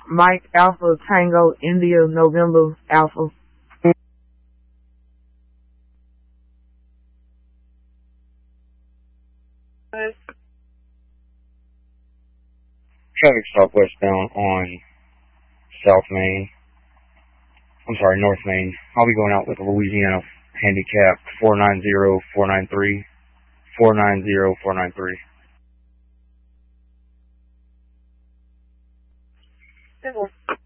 Mike Alpha Tango India November Alpha. Traffic stop westbound on South Main. I'm sorry, North Main. I'll be going out with a Louisiana handicap 490-493. 490-493.